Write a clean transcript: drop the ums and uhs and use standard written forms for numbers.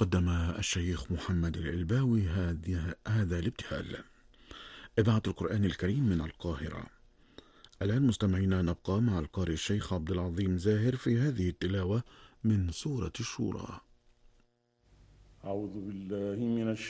قدم الشيخ محمد العلباوي هذا الابتهال. إذاعة القرآن الكريم من القاهرة. الآن مستمعينا نبقى مع القارئ الشيخ عبد العظيم زاهر في هذه التلاوة من سورة الشورى. أعوذ بالله من